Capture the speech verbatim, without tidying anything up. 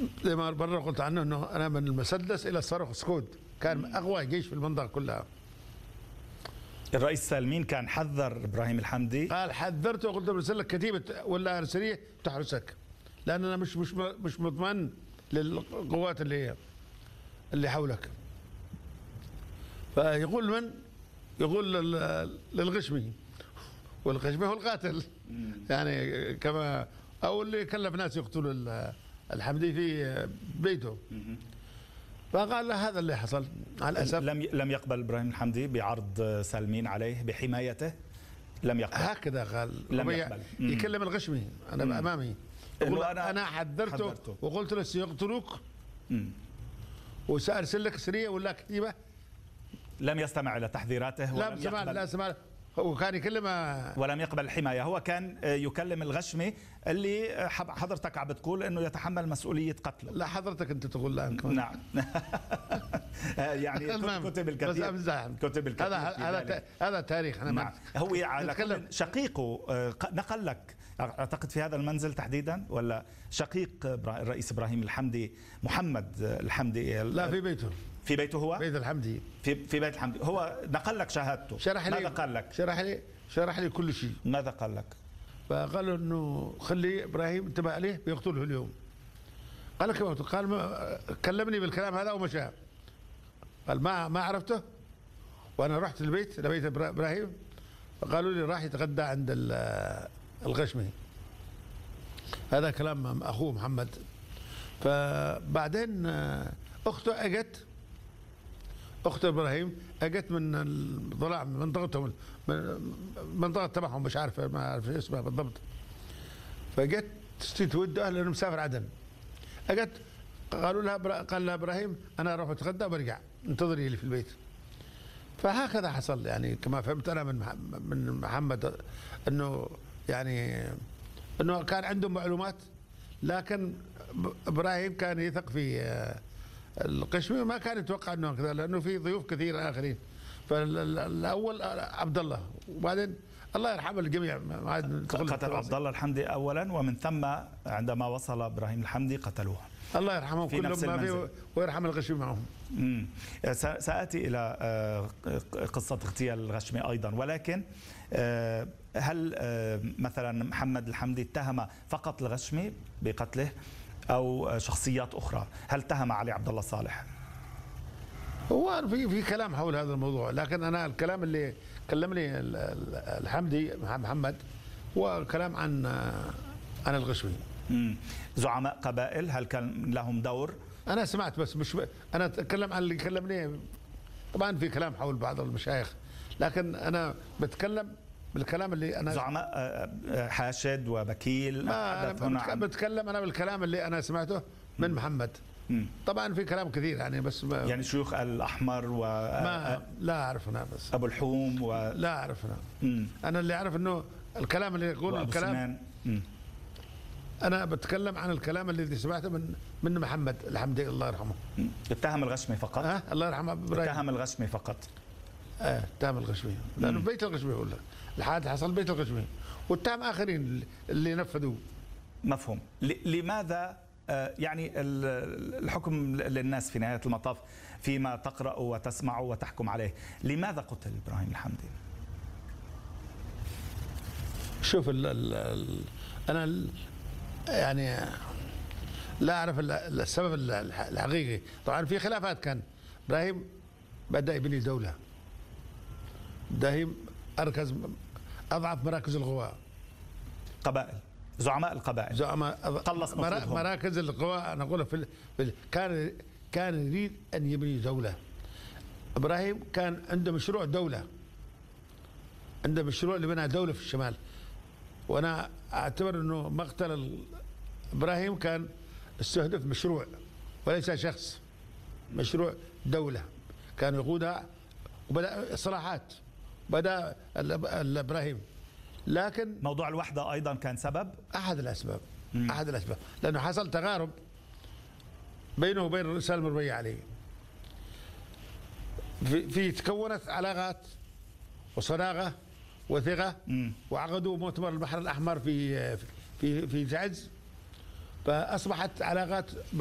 زي ما مرة قلت عنه أنه أنا من المسدس إلى الصاروخ سكود، كان أقوى جيش في المنطقة كلها. الرئيس سالمين كان حذر إبراهيم الحمدي، قال حذرته وقلت له برسل لك كتيبة ولا أرسلية تحرسك، لأن أنا مش مش مش مضمن للقوات اللي اللي حولك. فيقول من؟ يقول للغشمي، والغشمي هو القاتل يعني، كما أو اللي كلف ناس يقتلوا الحمدي في بيته. فقال له هذا اللي حصل. مع الأسف لم لم يقبل إبراهيم الحمدي بعرض سالمين عليه بحمايته، لم يقبل. هكذا قال. لم يقبل. يكلم الغشمي أنا مم. أمامي، يقول أنا, أنا حذرته, حذرته وقلت له سيقتلوك وسأرسل لك سرية ولا كتيبة. لم يستمع إلى تحذيراته، لا سمع لا سمع هو كان يكلمه ولم يقبل الحماية. هو كان يكلم الغشمي اللي حضرتك عم بتقول انه يتحمل مسؤولية قتله. لا حضرتك انت تقول الان كمان. نعم. يعني كتب الكثير، كتب الكثير. هذا هذا هذا تاريخ. انا نعم. هو على شقيقه نقل لك اعتقد في هذا المنزل تحديدا، ولا شقيق الرئيس ابراهيم الحمدي محمد الحمدي؟ لا في بيته. في بيته هو؟ بيت الحمدي. في في بيت الحمدي. هو نقل لك شهادته. شرح لي. ماذا قال لك؟ شرح لي شرح لي كل شيء. ماذا قال لك؟ فقال له انه خلي ابراهيم انتبه عليه بيقتله اليوم. قال لك قال ما كلمني بالكلام هذا ومشى. قال ما ما عرفته، وانا رحت البيت لبيت ابراهيم فقالوا لي راح يتغدى عند الغشمي. هذا كلام اخوه محمد. فبعدين اخته اجت، اخت ابراهيم اجت من الضلع من منطقتهم، من منطقه تبعهم مش عارف ما اعرف اسمها بالضبط. فجت تود اهل انه مسافر عدن. اجت قالوا لها قال لها ابراهيم انا اروح اتغدى وبرجع انتظري لي في البيت. فهكذا حصل يعني كما فهمت انا من من محمد، انه يعني انه كان عندهم معلومات، لكن ابراهيم كان يثق في القشمي، ما كان يتوقع انه كذا لانه في ضيوف كثير اخرين. فالاول عبد الله، وبعدين الله يرحم الجميع. قتل عبد الله الحمدي اولا، ومن ثم عندما وصل ابراهيم الحمدي قتلوه. الله يرحمهم كلهم ما في ويرحم الغشمي معهم. امم ساتي الى قصه اغتيال الغشمي ايضا، ولكن هل مثلا محمد الحمدي اتهم فقط الغشمي بقتله او شخصيات اخرى؟ هل اتهم علي عبد الله صالح؟ هو في في كلام حول هذا الموضوع، لكن انا الكلام اللي كلمني الحمدي محمد هو كلام عن عن الغشمي. امم زعماء قبائل هل كان لهم دور؟ انا سمعت بس مش ب... انا اتكلم عن اللي كلمني. طبعا في كلام حول بعض المشايخ، لكن انا بتكلم بالكلام اللي انا زعماء حاشد وبكيل. ما أنا بتكلم انا بالكلام اللي انا سمعته من م. محمد. م. طبعا في كلام كثير يعني، بس ما يعني شيوخ الاحمر و ما لا اعرف انا، بس ابو الحوم و لا اعرف انا. انا اللي اعرف انه الكلام اللي يقول الكلام انا بتكلم عن الكلام اللي سمعته من من محمد الحمدي الله يرحمه. اتهم الغشمي فقط؟ ها الله يرحمه. اتهم الغشمي فقط. اه اتهم الغشمي لانه بيت الغشمي ولا الحادث حصل بيت الغشمي، واتهم اخرين اللي نفذوه. مفهوم. لماذا يعني الحكم للناس في نهايه المطاف فيما تقرأ وتسمع وتحكم عليه؟ لماذا قتل ابراهيم الحمدي؟ شوف ال ال انا ال يعني لا اعرف السبب الحقيقي. طبعا في خلافات. كان ابراهيم بدا يبني دوله، ابراهيم اركز اضعف مراكز القوى، قبائل، زعماء القبائل، زعماء قلص مرا مراكز القوى. انا اقول في, في كان كان يريد ان يبني دوله. ابراهيم كان عنده مشروع دوله، عنده مشروع لبناء دوله في الشمال. وانا اعتبر انه مقتل ابراهيم كان استهدف مشروع وليس شخص، مشروع دوله كان يقودها، وبدا اصلاحات بدا ابراهيم. لكن موضوع الوحده ايضا كان سبب، احد الاسباب. مم. احد الاسباب لانه حصل تقارب بينه وبين الرسالة المربية عليه. في, في تكونت علاقات وصداقه وثقه. مم. وعقدوا مؤتمر البحر الاحمر في في في تعز، فاصبحت علاقات